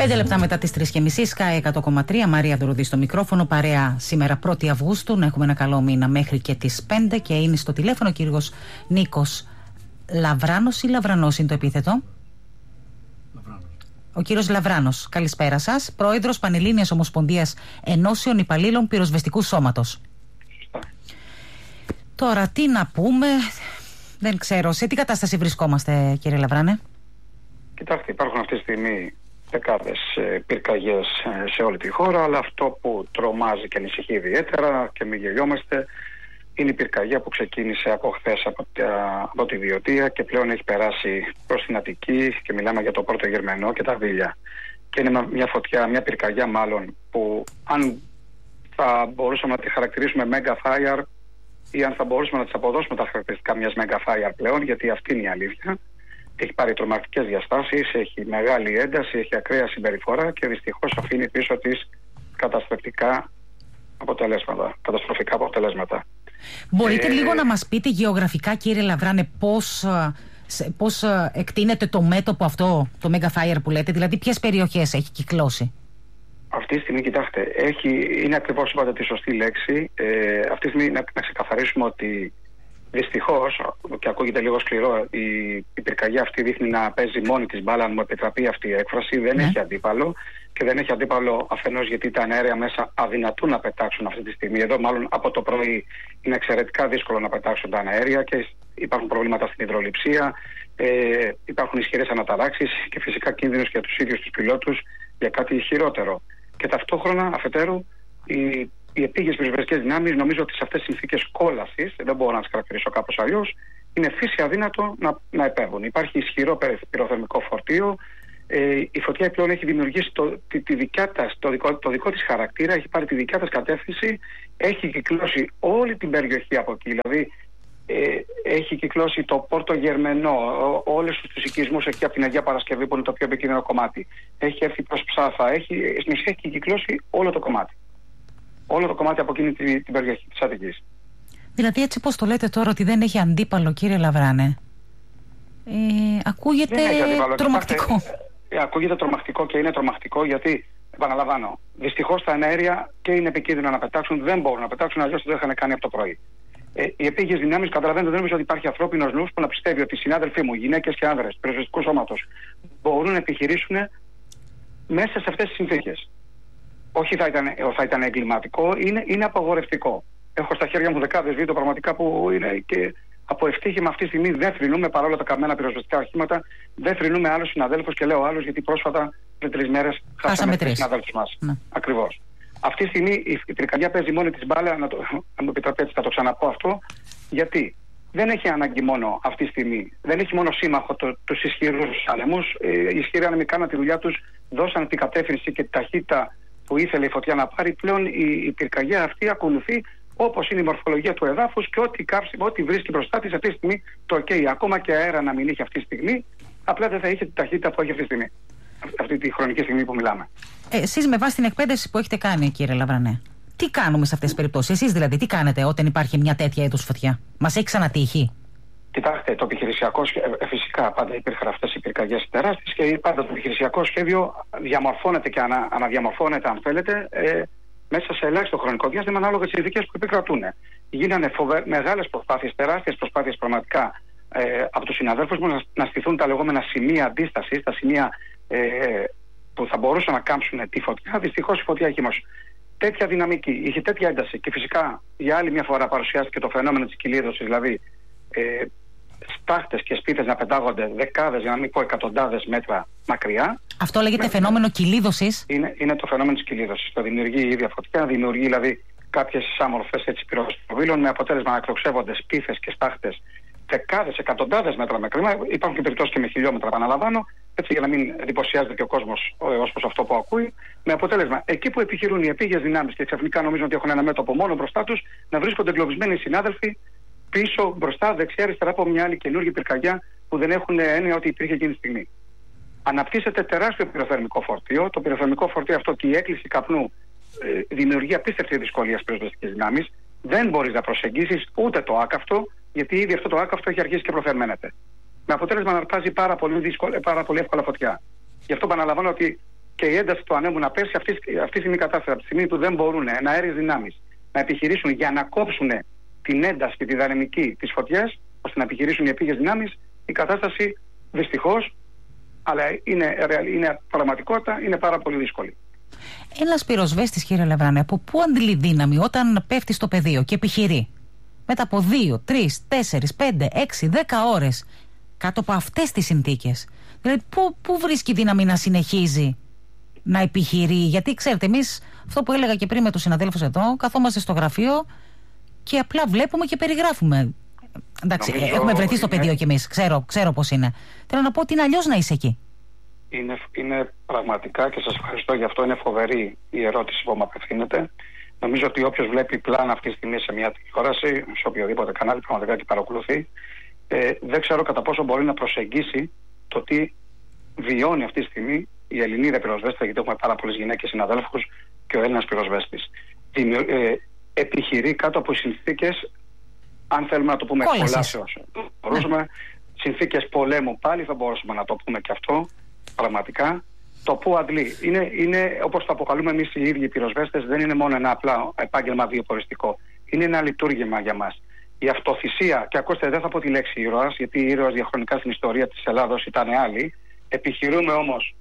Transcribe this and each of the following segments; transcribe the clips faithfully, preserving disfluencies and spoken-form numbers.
Πέντε λεπτά μετά τις τρεις και μισή, Sky εκατό κόμμα τρία, Μαρία Δωροδή στο μικρόφωνο, παρέα σήμερα πρώτη Αυγούστου, να έχουμε ένα καλό μήνα μέχρι και τις πέντε και είναι στο τηλέφωνο ο κύριος Νίκος Λαβράνος ή Λαβρανός είναι το επίθετο? Λαβράνος. Ο κύριος Λαβράνος, καλησπέρα σας, πρόεδρος Πανελλήνιας Ομοσπονδίας Ενώσεων Υπαλλήλων Πυροσβεστικού Σώματος. Τώρα τι να πούμε, δεν ξέρω, σε τι κατάσταση βρισκόμαστε κύριε Λαβράνε? Κοιτάξτε, υπάρχουν αυτή τη στιγμή δεκάδες πυρκαγιές σε όλη τη χώρα, αλλά αυτό που τρομάζει και ανησυχεί ιδιαίτερα, και μην γελιόμαστε, είναι η πυρκαγιά που ξεκίνησε από χθες από, από τη Βιωτία και πλέον έχει περάσει προς την Αττική και μιλάμε για το Πρώτο Γερμανό και τα Βίλια. Και είναι μια φωτιά, μια πυρκαγιά μάλλον, που αν θα μπορούσαμε να τη χαρακτηρίσουμε mega fire ή αν θα μπορούσαμε να της αποδώσουμε τα χαρακτηριστικά μιας mega fire πλέον, γιατί αυτή είναι η αλήθεια. Έχει πάρει τρομακτικές διαστάσεις, έχει μεγάλη ένταση, έχει ακραία συμπεριφορά και δυστυχώς αφήνει πίσω της καταστροφικά αποτελέσματα. Καταστροφικά αποτελέσματα. Μπορείτε ε... λίγο να μας πείτε γεωγραφικά, κύριε Λαβράνε, πώς, πώς εκτείνεται το μέτωπο αυτό, το Mega Fire που λέτε, δηλαδή ποιες περιοχές έχει κυκλώσει? Αυτή τη στιγμή, κοιτάξτε, έχει, είναι ακριβώς είπατε τη σωστή λέξη. Ε, αυτή τη στιγμή να, να ξεκαθαρίσουμε ότι δυστυχώς, και ακούγεται λίγο σκληρό, η, η πυρκαγιά αυτή δείχνει να παίζει μόνη της μπάλα, αν μου επιτραπεί αυτή η έκφραση, δεν ναι. έχει αντίπαλο. Και δεν έχει αντίπαλο αφενός γιατί τα αέρια μέσα αδυνατούν να πετάξουν αυτή τη στιγμή. Εδώ, μάλλον από το πρωί, είναι εξαιρετικά δύσκολο να πετάξουν τα αέρια και υπάρχουν προβλήματα στην υδρολειψία, ε, υπάρχουν ισχυρές αναταράξεις και φυσικά κίνδυνος για τους ίδιους τους πιλότους για κάτι χειρότερο. Και ταυτόχρονα, αφετέρου, οι, οι επίγειες πυροσβεστικές δυνάμεις, νομίζω ότι σε αυτές τις συνθήκες κόλασης, δεν μπορώ να τις χαρακτηρίσω κάπως αλλιώς, είναι φύση αδύνατο να, να επέμβουν. Υπάρχει ισχυρό πυροθερμικό φορτίο. Ε, η φωτιά πλέον έχει δημιουργήσει το, τη, τη δικιά τας, το, δικό, το δικό της χαρακτήρα, έχει πάρει τη δικιά της κατεύθυνση, έχει κυκλώσει όλη την περιοχή από εκεί. Δηλαδή, ε, έχει κυκλώσει το Πόρτο Γερμενό, όλους τους οικισμούς εκεί από την Αγία Παρασκευή που είναι το πιο επικίνδυνο κομμάτι. Έχει έρθει προς Ψάθα, έχει, έχει κυκλώσει όλο το κομμάτι. Όλο το κομμάτι από εκείνη την, την περιοχή της Αττικής. Δηλαδή, έτσι πώς το λέτε τώρα ότι δεν έχει αντίπαλο, κύριε Λαβράνε, ε, ακούγεται τρομακτικό. Ε, ακούγεται τρομακτικό και είναι τρομακτικό γιατί, επαναλαμβάνω, δυστυχώς τα αέρια και είναι επικίνδυνο να πετάξουν, δεν μπορούν να πετάξουν, αλλιώς το είχαν κάνει από το πρωί. Ε, οι επίγειες δυνάμεις, καταλαβαίνετε, δεν νομίζω ότι υπάρχει ανθρώπινος νους που να πιστεύει ότι οι συνάδελφοί μου, γυναίκες και άνδρες, πυροσβεστικού σώματος, μπορούν να επιχειρήσουν μέσα σε αυτές τις συνθήκες. Όχι θα ήταν, θα ήταν εγκληματικό, είναι, είναι απαγορευτικό. Έχω στα χέρια μου δεκάδες βίντεο πραγματικά που είναι και από ευτύχημα αυτή τη στιγμή δεν θρηνούμε παρόλα τα καμένα πυροσβεστικά οχήματα, δεν θρηνούμε άλλους συναδέλφους και λέω άλλους γιατί πρόσφατα πριν τρεις μέρες χάσαμε τρεις συναδέλφους μας. Ναι. Ακριβώς. Αυτή τη στιγμή η πυρκαγιά παίζει μόνη της μπάλα, να το, αν μου επιτραπεί έτσι θα το ξαναπώ αυτό, γιατί δεν έχει ανάγκη μόνο αυτή τη στιγμή, δεν έχει μόνο σύμμαχο το, τους ισχυρούς άνεμους, οι ισχυροί άνεμοι κάναν τη δουλειά τους, δώσαν την κατεύθυνση και τη ταχύτητα που ήθελε η φωτιά να πάρει. Πλέον η, η πυρκαγιά αυτή ακολουθεί όπως είναι η μορφολογία του εδάφους και ό,τι κάψιμο, ό,τι βρίσκει μπροστά της αυτή τη στιγμή το ΟΚ. Ακόμα και αέρα να μην είχε αυτή τη στιγμή, απλά δεν θα είχε τη ταχύτητα που έχει αυτή τη στιγμή. Αυτή τη χρονική στιγμή που μιλάμε. Ε, εσείς με βάση την εκπαίδευση που έχετε κάνει, κύριε Λαβρανέ, τι κάνουμε σε αυτές τις περιπτώσεις? Εσείς δηλαδή, τι κάνετε όταν υπάρχει μια τέτοια είδους φωτιά? Μας έχει ξανατύχει? Κοιτάξτε, το επιχειρησιακό σχέδιο, φυσικά πάντα υπήρχαν αυτές οι πυρκαγιές τεράστιες και πάντα το επιχειρησιακό σχέδιο διαμορφώνεται και ανα, αναδιαμορφώνεται, αν θέλετε, ε, μέσα σε ελάχιστο χρονικό διάστημα ανάλογα τις συνθήκες που επικρατούν. Γίνανε φοβε... μεγάλες προσπάθειες, τεράστιες προσπάθειες πραγματικά ε, από τους συναδέλφους μου να, να στηθούν τα λεγόμενα σημεία αντίστασης, τα σημεία ε, που θα μπορούσαν να κάμψουν τη φωτιά. Δυστυχώς η φωτιά έχει όμως τέτοια δυναμική, είχε τέτοια ένταση και φυσικά για άλλη μια φορά παρουσιάστηκε το φαινόμενο της κυλίδωσης, δηλαδή ε, στάχτες και σπίθες να πετάγονται δεκάδες, για να μην πω εκατοντάδες μέτρα μακριά. Αυτό λέγεται με... φαινόμενο κυλίδωσης. Είναι, είναι το φαινόμενο της κυλίδωσης. Το δημιουργεί η ίδια φωτιά, δημιουργεί δηλαδή κάποιες άμορφες πυροσβεστικών με αποτέλεσμα να εκτοξεύονται σπίθες και στάχτες δεκάδες, εκατοντάδες μέτρα μακριά. Υπάρχουν και περιπτώσεις και με χιλιόμετρα, επαναλαμβάνω, έτσι για να μην εντυπωσιάζεται και ο κόσμος ως προς αυτό που ακούει. Με αποτέλεσμα, εκεί που επιχειρούν οι επίγειες δυνάμεις και ξαφνικά νομίζουν ότι έχουν ένα μέτωπο μόνο μπροστά τους, να βρίσκονται εγκλωβισμένοι συνάδελφοι πίσω, μπροστά, δεξιά, αριστερά από μια άλλη καινούργια πυρκαγιά που δεν έχουν έννοια ότι υπήρχε εκείνη τη στιγμή. Αναπτύσσεται τεράστιο πυροθερμικό φορτίο. Το πυροθερμικό φορτίο αυτό και η έκκληση καπνού ε, δημιουργεί απίστευτη δυσκολία στις πυροσβεστικές δυνάμεις. Δεν μπορείς να προσεγγίσεις ούτε το άκαυτο, γιατί ήδη αυτό το άκαυτο έχει αρχίσει και προθερμαίνεται. Με αποτέλεσμα να αρπάζει πάρα πολύ, δύσκολα, πάρα πολύ εύκολα φωτιά. Γι' αυτό επαναλαμβάνω ότι και η ένταση του ανέμου να πέσει, αυτή, αυτή τη στιγμή κατάσταση, από τη στιγμή που δεν μπορούν εναέριες δυνάμεις να επιχειρήσουν για να κόψουν την ένταση και τη δανεική της φωτιές, ώστε να επιχειρήσουν οι επίγειες δυνάμεις, η κατάσταση δυστυχώς, αλλά είναι, είναι πραγματικότητα, είναι πάρα πολύ δύσκολη. Ένας πυροσβέστης, κύριε Λαβράνε, από πού αντλεί δύναμη όταν πέφτει στο πεδίο και επιχειρεί μετά από δύο, τρεις, τέσσερις, πέντε, έξι, δέκα ώρες κάτω από αυτές τις συνθήκες? Δηλαδή, πού, πού βρίσκει δύναμη να συνεχίζει να επιχειρεί? Γιατί ξέρετε, εμείς, αυτό που έλεγα και πριν με τους συναδέλφους εδώ, καθόμαστε στο γραφείο και απλά βλέπουμε και περιγράφουμε. Εντάξει, νομίζω έχουμε βρεθεί στο είναι... πεδίο κι εμείς, ξέρω, ξέρω πώς είναι. Θέλω να πω ότι είναι αλλιώς να είσαι εκεί. Είναι, είναι πραγματικά, και σας ευχαριστώ γι' αυτό, είναι φοβερή η ερώτηση που μου απευθύνεται. Νομίζω ότι όποιος βλέπει πλάνα αυτή τη στιγμή σε μια τηλεόραση, σε οποιοδήποτε κανάλι, πραγματικά και παρακολουθεί, ε, δεν ξέρω κατά πόσο μπορεί να προσεγγίσει το τι βιώνει αυτή τη στιγμή η Ελληνίδα πυροσβέστρια, γιατί έχουμε πάρα πολλές γυναίκες συναδέλφους, και ο Έλληνας πυροσβέστης. Ε, επιχειρεί κάτω από συνθήκες, αν θέλουμε να το πούμε κολάσεως, μπορούσαμε, συνθήκες πολέμου πάλι θα μπορούσαμε να το πούμε και αυτό, πραγματικά. Το που αντλεί είναι, είναι όπως το αποκαλούμε εμείς οι ίδιοι πυροσβέστες, δεν είναι μόνο ένα απλά επάγγελμα βιοποριστικό. Είναι ένα λειτουργήμα για μας. Η αυτοθυσία, και ακούστε, δεν θα πω τη λέξη ήρωας, γιατί οι ήρωες διαχρονικά στην ιστορία της Ελλάδος ήταν άλλοι. Επιχειρούμε όμως.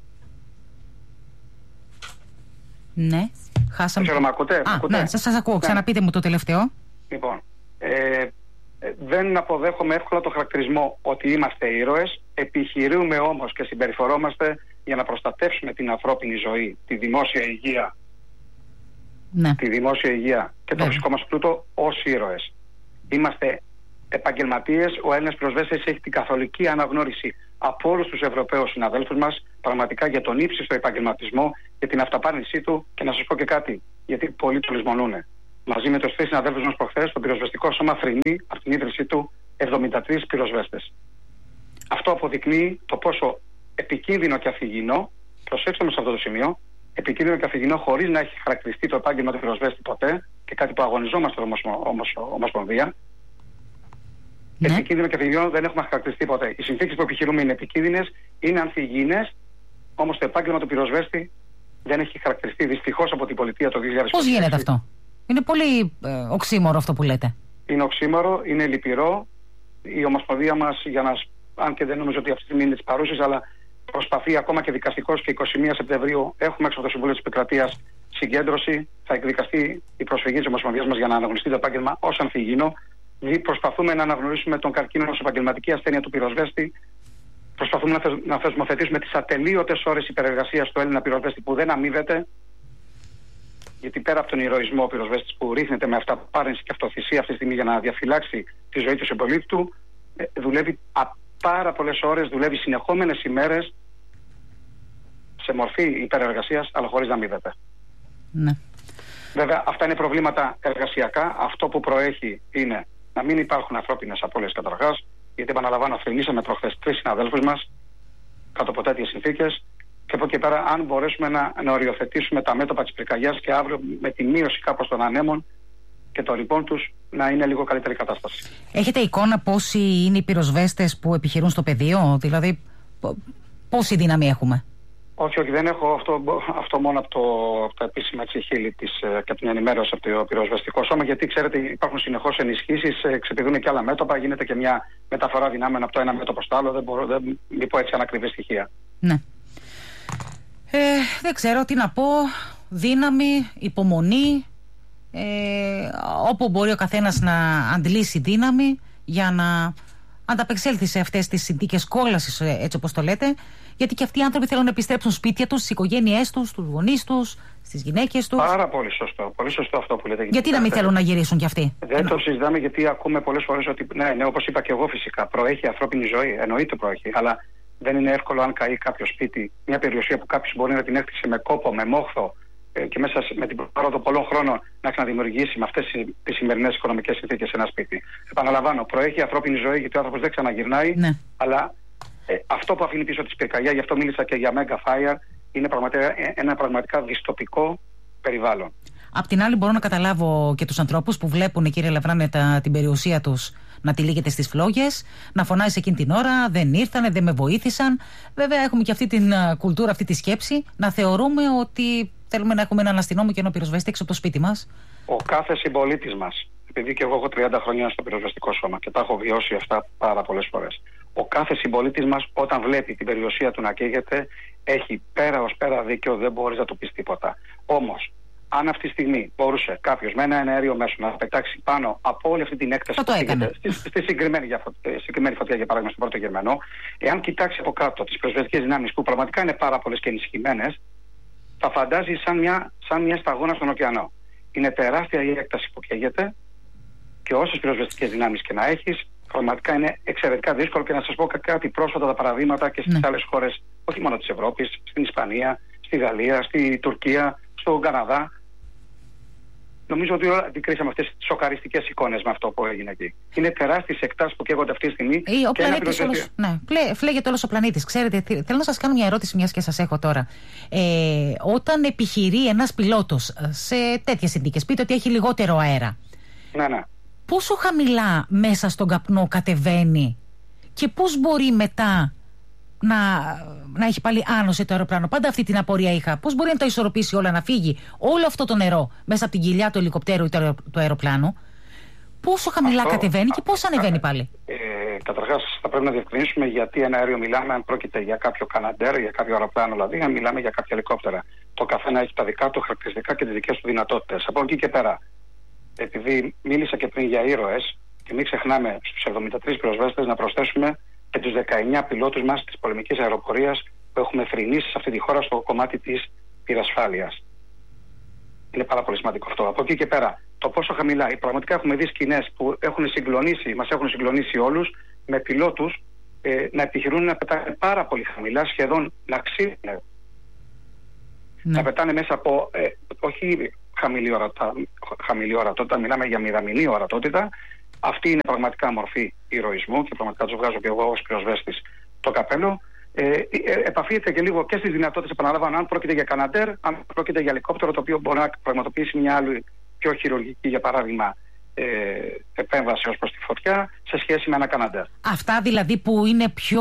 Ναι, χάσαμε. Ξέρω, με ακούτε, Α, ακούτε? Ναι, σας, σας ακούω. Ναι. Ξαναπείτε μου το τελευταίο. Λοιπόν, ε, δεν αποδέχομαι εύκολα το χαρακτηρισμό ότι είμαστε ήρωες. Επιχειρούμε όμως και συμπεριφορόμαστε για να προστατεύσουμε την ανθρώπινη ζωή, τη δημόσια υγεία, ναι. τη δημόσια υγεία και το φυσικό μας πλούτο ως ήρωες. Είμαστε επαγγελματίες. Ο Έλληνας πυροσβέστης έχει την καθολική αναγνώριση από όλους τους Ευρωπαίους συναδέλφους μας, πραγματικά για τον ύψιστο επαγγελματισμό, για την αυταπάρνησή του, και να σας πω και κάτι, γιατί πολλοί το λησμονούν. Μαζί με τους τρεις συναδέλφους μας προχθές, το πυροσβεστικό σώμα θρηνεί από την ίδρυσή του εβδομήντα τρεις πυροσβέστες. Αυτό αποδεικνύει το πόσο επικίνδυνο και αφηγηνό, προσέξτε με σε αυτό το σημείο, επικίνδυνο και αφηγηνό χωρίς να έχει χαρακτηριστεί το επάγγελμα του πυροσβέστη ποτέ, και κάτι που αγωνιζόμαστε όμως Ομοσπονδία. Ναι. Επικίνδυνο και αφηγηνό δεν έχουμε χαρακτηριστεί ποτέ. Οι συνθήκες που επιχειρούμε είναι επικίνδυνες, είναι ανθυγιεινές, όμως το επάγγελμα του πυροσβέστη δεν έχει χαρακτηριστεί δυστυχώς από την πολιτεία το δύο χιλιάδες είκοσι. Πώς γίνεται αυτό? Είναι πολύ ε, οξύμορο αυτό που λέτε. Είναι οξύμορο, είναι λυπηρό. Η Ομοσπονδία μας, για να, αν και δεν νομίζω ότι αυτή τη στιγμή είναι της παρούσης, αλλά προσπαθεί ακόμα και δικαστικός, και εικοστή πρώτη Σεπτεμβρίου έχουμε έξω από το Συμβούλιο της Επικρατείας συγκέντρωση. Θα εκδικαστεί η προσφυγή της Ομοσπονδίας μας για να αναγνωριστεί το επάγγελμα ως ανθυγιεινό. Προσπαθούμε να αναγνωρίσουμε τον καρκίνο ως επαγγελματική ασθένεια του πυροσβέστη. Προσπαθούμε να, θεσ, να θεσμοθετήσουμε τις ατελείωτες ώρες υπερεργασίας του Έλληνα πυροσβέστη που δεν αμείβεται. Γιατί πέρα από τον ηρωισμό ο πυροσβέστης που ρίχνεται με αυταπάρνηση και αυτοθυσία αυτή τη στιγμή για να διαφυλάξει τη ζωή του συμπολίτη του, δουλεύει πάρα πολλές ώρες, δουλεύει συνεχόμενες ημέρες σε μορφή υπερεργασίας, αλλά χωρίς να αμείβεται. Ναι. Βέβαια, αυτά είναι προβλήματα εργασιακά. Αυτό που προέχει είναι να μην υπάρχουν ανθρώπινες απώλειες καταρχάς, γιατί επαναλαμβάνω, θρηνήσαμε προχθές τρεις συναδέλφους μας κάτω από τέτοιες συνθήκες. Και από εκεί πέρα, αν μπορέσουμε να, να οριοθετήσουμε τα μέτωπα της πυρκαγιάς και αύριο με τη μείωση κάπως των ανέμων και των ρηπών τους, να είναι λίγο καλύτερη κατάσταση. Έχετε εικόνα πόσοι είναι οι πυροσβέστες που επιχειρούν στο πεδίο, δηλαδή πόση δύναμη έχουμε? Όχι, όχι, δεν έχω αυτό, αυτό μόνο από, το, από τα επίσημα χείλη της και από την ενημέρωση από το πυροσβεστικό σώμα, γιατί ξέρετε υπάρχουν συνεχώς ενισχύσεις, ξεπηδούν και άλλα μέτωπα, γίνεται και μια μεταφορά δυνάμεων από το ένα μέτωπο στο άλλο, δεν μπορώ, δεν μην πω έτσι ανακριβή στοιχεία. Ναι. Ε, δεν ξέρω τι να πω, δύναμη, υπομονή, ε, όπου μπορεί ο καθένας να αντλήσει δύναμη για να ανταπεξέλθει σε αυτές τις συνθήκες κόλασης, έτσι όπως το λέτε, γιατί και αυτοί οι άνθρωποι θέλουν να επιστρέψουν σπίτια τους, στις οικογένειές τους, στους γονείς τους, στις γυναίκες τους. Πάρα πολύ σωστό, πολύ σωστό αυτό που λέτε. Γιατί να μην θέλουν να γυρίσουν κι αυτοί? Δεν Εννο... το συζητάμε, γιατί ακούμε πολλές φορές ότι ναι, ναι, όπως είπα και εγώ φυσικά, προέχει ανθρώπινη ζωή, εννοείται προέχει, αλλά δεν είναι εύκολο αν καεί κάποιο σπίτι, μια περιουσία που κάποιος μπορεί να την έκτισε με κόπο, με μόχθο, και μέσα με την πάροδο πολλών χρόνων να ξαναδημιουργήσει με αυτές τις σημερινές οικονομικές συνθήκες ένα σπίτι. Επαναλαμβάνω, προέχει η ανθρώπινη ζωή, γιατί ο άνθρωπος δεν ξαναγυρνάει, ναι. αλλά ε, αυτό που αφήνει πίσω της πυρκαγιά, γι' αυτό μίλησα και για Mega Fire, είναι πραγματικά, ένα πραγματικά δυστοπικό περιβάλλον. Απ' την άλλη, μπορώ να καταλάβω και τους ανθρώπους που βλέπουν, κύριε Λαβράνε, τα, την περιουσία τους να τυλίγεται στις φλόγες, να φωνάζει εκείνη την ώρα, δεν ήρθανε, δεν με βοήθησαν. Βέβαια, έχουμε και αυτή την κουλτούρα, αυτή τη σκέψη, να θεωρούμε ότι θέλουμε να έχουμε έναν αστυνόμο και έναν πυροσβέστη έξω από το σπίτι μας. Ο κάθε συμπολίτης μας, επειδή και εγώ έχω τριάντα χρόνια στο πυροσβεστικό σώμα και τα έχω βιώσει αυτά πάρα πολλές φορές. Ο κάθε συμπολίτης μας, όταν βλέπει την περιουσία του να καίγεται, έχει πέρα ως πέρα δίκαιο, δεν μπορείς να του πεις τίποτα. Όμως, αν αυτή τη στιγμή μπορούσε κάποιος με ένα εναέριο μέσο να πετάξει πάνω από όλη αυτή την έκταση που καίγεται στη, στη συγκεκριμένη, συγκεκριμένη φωτιά, για παράδειγμα, στον Πρώτο Γερμανό, εάν κοιτάξει από κάτω τις πυροσβεστικές δυνάμεις που πραγματικά είναι πάρα πολλές και ενισχυμένες, θα φαντάζει σαν μια, σαν μια σταγόνα στον ωκεανό. Είναι τεράστια η έκταση που καίγεται και όσες πυροσβεστικές δυνάμεις και να έχεις, πραγματικά είναι εξαιρετικά δύσκολο. Και να σας πω κάτι πρόσφατα τα παραδείγματα και στις ναι. άλλες χώρες, όχι μόνο της Ευρώπης, στην Ισπανία, στη Γαλλία, στη Τουρκία, στον Καναδά. Νομίζω ότι όλα αντικρίσαμε αυτές τις σοκαριστικές εικόνες με αυτό που έγινε εκεί. Είναι τεράστιες εκτάσεις που καίγονται αυτή τη στιγμή. Ή ο πλανήτης όλος. Ναι, φλέγεται όλος ο πλανήτης. Ξέρετε, θέλω να σας κάνω μια ερώτηση, μιας και σας έχω τώρα. Ε, όταν επιχειρεί ένας πιλότος σε τέτοιες συνθήκες, πείτε ότι έχει λιγότερο αέρα. Ναι, ναι. Πόσο χαμηλά μέσα στον καπνό κατεβαίνει και πώς μπορεί μετά να, να έχει πάλι άνωση το αεροπλάνο? Πάντα αυτή την απορία είχα. Πώς μπορεί να τα ισορροπήσει όλα, να φύγει όλο αυτό το νερό μέσα από την κοιλιά του ελικοπτέρου ή του αεροπλάνου? Πόσο χαμηλά αυτό, κατεβαίνει και πώς ανεβαίνει πάλι? Ε, καταρχάς, θα πρέπει να διευκρινίσουμε γιατί ένα αέριο μιλάμε, αν πρόκειται για κάποιο Καναντέρ, για κάποιο αεροπλάνο, δηλαδή, αν μιλάμε για κάποια ελικόπτερα. Το καθένα έχει τα δικά του χαρακτηριστικά και τις δικές του δυνατότητες. Από εκεί και πέρα, επειδή μίλησα και πριν για ήρωες, και μην ξεχνάμε στους εβδομήντα τρεις πυροσβέστες να προσθέσουμε και τους δεκαεννιά πιλότους μας της πολεμικής αεροπορίας που έχουμε θρηνήσει σε αυτή τη χώρα στο κομμάτι της πυρασφάλειας. Είναι πάρα πολύ σημαντικό αυτό. Από εκεί και πέρα, το πόσο χαμηλά, πραγματικά έχουμε δει σκηνές που έχουν συγκλονίσει, μας έχουν συγκλονίσει όλους, με πιλότους ε, να επιχειρούν να πετάνε πάρα πολύ χαμηλά, σχεδόν να ξύνουν. Ναι. Να πετάνε μέσα από, ε, όχι χαμηλή ορατότητα, χαμηλή ορατότητα, μιλάμε για μηδαμινή ορατότητα. Αυτή είναι πραγματικά μορφή ηρωισμού και πραγματικά τους βγάζω και εγώ ως πυροσβέστης το καπέλο. Ε, ε, επαφείται και λίγο και στις δυνατότητες, επαναλαμβάνω, αν πρόκειται για Καναντέρ, αν πρόκειται για ελικόπτερο το οποίο μπορεί να πραγματοποιήσει μια άλλη πιο χειρουργική, για παράδειγμα, ε, επέμβαση ως προς τη φωτιά σε σχέση με ένα Καναντέρ. Αυτά δηλαδή που είναι πιο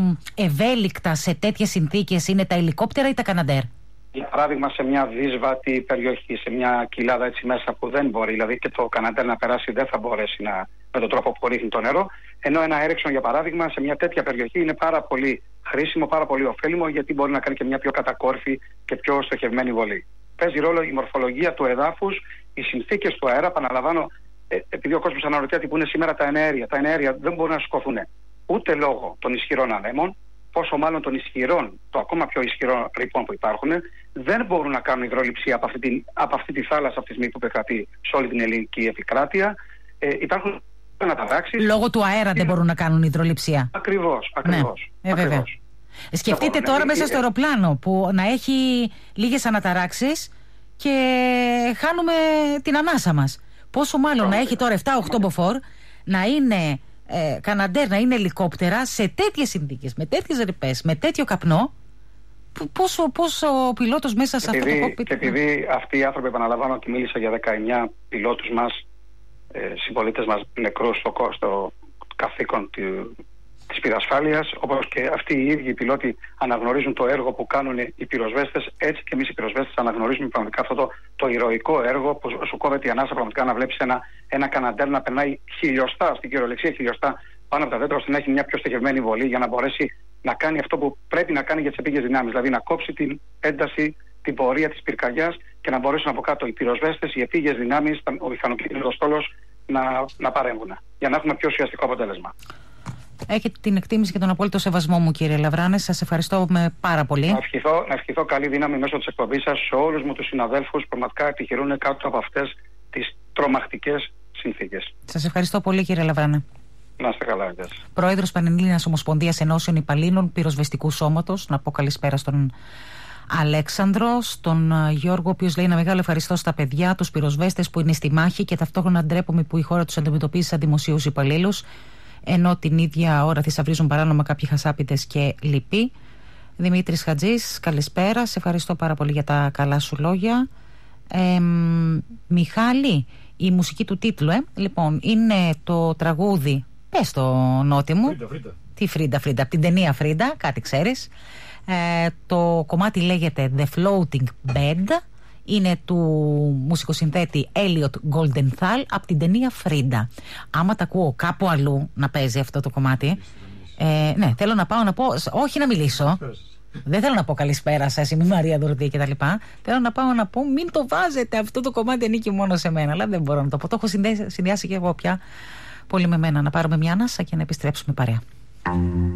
ευέλικτα σε τέτοιες συνθήκες είναι τα ελικόπτερα ή τα Καναντέρ? Για παράδειγμα, σε μια δύσβατη περιοχή, σε μια κοιλάδα έτσι μέσα που δεν μπορεί, δηλαδή και το Καναντέρ να περάσει δεν θα μπορέσει να, με τον τρόπο που ρίχνει το νερό. Ενώ ένα Έριξον, για παράδειγμα, σε μια τέτοια περιοχή είναι πάρα πολύ χρήσιμο, πάρα πολύ ωφέλιμο, γιατί μπορεί να κάνει και μια πιο κατακόρφη και πιο στοχευμένη βολή. Παίζει ρόλο η μορφολογία του εδάφους, οι συνθήκες του αέρα. Επαναλαμβάνω, ε, επειδή ο κόσμος αναρωτιέται που είναι σήμερα τα εναέρια. Τα εναέρια δεν μπορούν να σκοθούν ούτε λόγω των ισχυρών ανέμων, πόσο μάλλον των ισχυρών, το ακόμα πιο ισχυρών ρηπών που υπάρχουν, δεν μπορούν να κάνουν υδρόληψη από αυτή τη, από αυτή τη θάλασσα αυτή τη στιγμή που επικρατεί σε όλη την ελληνική επικράτεια. Ε, υπάρχουν αναταράξεις. Λόγω του αέρα δεν μπορούν να κάνουν υδροληψία. Ακριβώς, ακριβώς. Ναι, ε, βέβαια. Σκεφτείτε τώρα μέσα στο αεροπλάνο που να έχει λίγες αναταράξεις και χάνουμε την ανάσα μας. Πόσο μάλλον να έχει τώρα επτά οκτώ μποφόρ, να είναι ε, Καναντέρ, να είναι ελικόπτερα σε τέτοιες συνθήκες, με τέτοιες ρηπές, με τέτοιο καπνό. Πόσο, πόσο ο πιλότος μέσα σε επειδή, αυτό το κόκπιτ. Και επειδή αυτοί οι άνθρωποι, επαναλαμβάνω και μίλησα για δεκαεννιά πιλότους μας, ε, συμπολίτες μας νεκρούς στο, στο καθήκον του, της πυρασφάλειας, όπως και αυτοί οι ίδιοι οι πιλότοι αναγνωρίζουν το έργο που κάνουν οι πυροσβέστες, έτσι και εμείς οι πυροσβέστες αναγνωρίζουμε πραγματικά αυτό το, το ηρωικό έργο που σου κόβεται η ανάσα, πραγματικά να βλέπεις ένα, ένα Καναντέρ να περνάει χιλιοστά, στην κυριολεξία χιλιοστά πάνω από τα δέντρα, ώστε να έχει μια πιο στοχευμένη βολή για να μπορέσει να κάνει αυτό που πρέπει να κάνει για τις επίγειες δυνάμεις, δηλαδή να κόψει την ένταση, την πορεία της πυρκαγιάς και να μπορέσουν από κάτω οι πυροσβέστες, οι επίγειες δυνάμεις, ο μηχανοκίνητος στόλος να, να παρέμβουν για να έχουμε πιο ουσιαστικό αποτέλεσμα. Έχετε την εκτίμηση και τον απόλυτο σεβασμό μου, κύριε Λαβράνε. Σας ευχαριστώ πάρα πολύ. Να ευχηθώ, να ευχηθώ καλή δύναμη μέσω της εκπομπής σας σε όλους μου τους συναδέλφους που πραγματικά επιχειρούν κάτω από αυτές τις τρομακτικές συνθήκες. Σας ευχαριστώ πολύ, κύριε Λαβράνε. Να είστε καλά, γεια σας. Πρόεδρος Πανελλήνιας Ομοσπονδίας Ενώσεων Υπαλλήλων Πυροσβεστικού Σώματος. Να πω καλησπέρα στον Αλέξανδρο, στον Γιώργο, ο οποίος λέει ένα μεγάλο ευχαριστώ στα παιδιά, τους πυροσβέστες που είναι στη μάχη και ταυτόχρονα ντρέπομαι που η χώρα τους αντιμετωπίζει σαν δημοσίους υπαλλήλους, ενώ την ίδια ώρα θησαυρίζουν παράνομα κάποιοι χασάπιδες και λοιποί. Δημήτρης Χατζής, καλησπέρα. Σε ευχαριστώ πάρα πολύ για τα καλά σου λόγια. Ε, Μιχάλη, η μουσική του τίτλου, ε, λοιπόν, είναι το τραγούδι Πες το, Νότι μου. Φρίντα, Φρίντα. Τι Φρίντα, Φρίντα, από την ταινία Φρίντα, κάτι ξέρεις. Ε, το κομμάτι λέγεται The Floating Bed. Είναι του μουσικοσυνθέτη Elliot Goldenthal από την ταινία Φρίντα. Άμα τα ακούω κάπου αλλού να παίζει αυτό το κομμάτι, ε, ναι, θέλω να πάω να πω, όχι να μιλήσω. Δεν θέλω να πω καλησπέρα σας, είμαι η Μαρία Δουρδή κτλ. Θέλω να πάω να πω μην το βάζετε, αυτό το κομμάτι ανήκει μόνο σε μένα. Αλλά δεν μπορώ να το πω. Το έχω συνδυάσει, συνδυάσει και εγώ πια πολύ με μένα. Να πάρουμε μια ανάσα και να επιστρέψουμε παρέα.